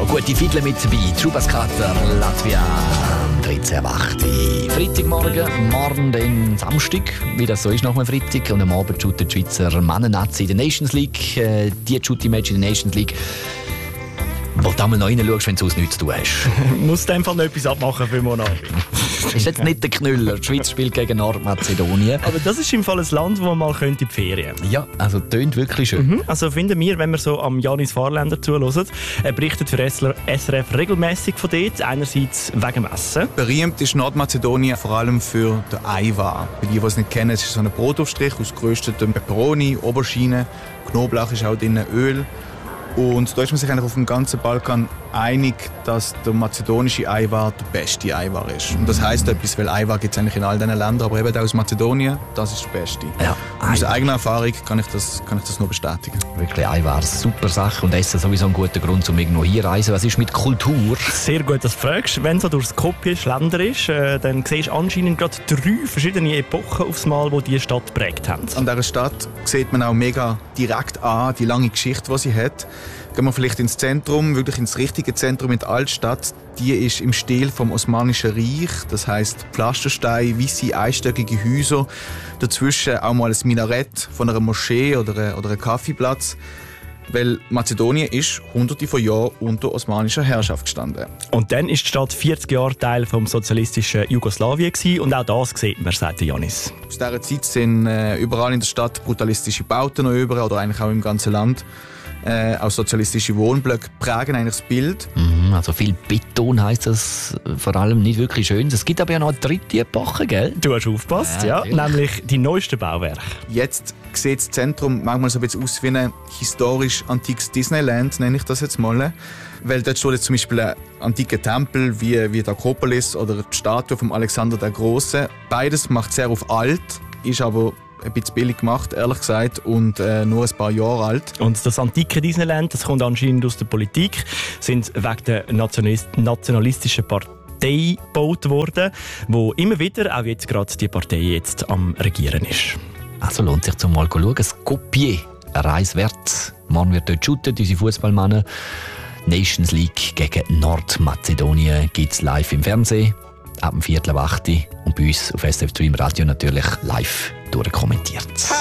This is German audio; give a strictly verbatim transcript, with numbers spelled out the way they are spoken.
gute Fiedler mit dabei. Trubaskater, Latvia, dreizehn acht. Freitagmorgen, morgen dann Samstag, wie das so ist nach dem Freitag. Und am Abend shooten die Schweizer Männer-Nazi in der Nations League. Äh, die Shooting-Match in der Nations League. Wo du einmal noch reinschaust, wenn du sonst nichts zu tun hast. Muss in dem Fall noch etwas abmachen für Monaco. Das ist jetzt nicht der Knüller. Die Schweiz spielt gegen Nordmazedonien. Aber das ist im Fall ein Land, wo man mal in die Ferien könnte. Ja, also tönt wirklich schön. Mhm. Also finden wir, wenn wir so am Janis Fahrländer zuhören, er berichtet für S R F regelmäßig von dort. Einerseits wegen dem Essen. Berühmt ist Nordmazedonien vor allem für den Eiwar. Für die, die es nicht kennen, es ist so ein Brotaufstrich aus geröstetem Peperoni, Aubergine, Knoblauch ist auch drin, Öl. Und da ist man sich eigentlich auf dem ganzen Balkan einig, dass der mazedonische Eiwar der beste Eiwar ist. Und das heisst etwas, weil Eiwar gibt es eigentlich in all diesen Ländern, aber eben aus Mazedonien, das ist der beste. Ja, aus eigener Erfahrung kann ich, das, kann ich das nur bestätigen. Wirklich Eiwar, super Sache und Essen sowieso ein guter Grund, um irgendwo hier zu reisen. Was ist mit Kultur? Sehr gut, dass du fragst. Wenn du durch Skopje Schländer ist, äh, dann siehst du anscheinend gerade drei verschiedene Epochen aufs Mal, die diese Stadt geprägt haben. An dieser Stadt sieht man auch mega direkt an, die lange Geschichte, die sie hat. Gehen wir vielleicht ins Zentrum, wirklich ins richtige Zentrum in die Altstadt. Die ist im Stil vom Osmanischen Reich. Das heisst Pflasterstein, weisse, einstöckige Häuser. Dazwischen auch mal ein Minarett von einer Moschee oder ein, oder ein Kaffeeplatz. Weil Mazedonien ist hunderte von Jahren unter osmanischer Herrschaft gestanden. Und dann ist die Stadt vierzig Jahre Teil vom sozialistischen Jugoslawien gewesen. Und auch das sieht man, sagt Janis. Aus dieser Zeit sind äh, überall in der Stadt brutalistische Bauten noch über, oder eigentlich auch im ganzen Land. Äh, auch sozialistische Wohnblöcke prägen eigentlich das Bild. Mhm, also viel Beton heisst das vor allem nicht wirklich schön. Es gibt aber ja noch eine dritte Epoche, gell? Du hast aufgepasst, ja. ja nämlich die neuesten Bauwerke. Jetzt sieht das Zentrum manchmal so ein bisschen aus wie ein historisch antikes Disneyland, nenne ich das jetzt mal. Weil dort steht jetzt zum Beispiel ein antiker Tempel wie, wie die Akropolis oder die Statue von Alexander der Große. Beides macht sehr auf alt, ist aber ein bisschen billig gemacht, ehrlich gesagt, und äh, nur ein paar Jahre alt. Und das antike Disneyland, das kommt anscheinend aus der Politik, sind wegen der Nationalist nationalistischen Partei gebaut worden, wo immer wieder, auch jetzt gerade die Partei jetzt am Regieren ist. Also lohnt sich zum mal zu schauen. Skopje, eine Reise wert. Morgen wird dort shooten, unsere Fußballmänner. Nations League gegen Nordmazedonien gibt es live im Fernsehen. Ab dem Viertel ab acht und bei uns auf S R F zwei im Radio natürlich live durchkommentiert.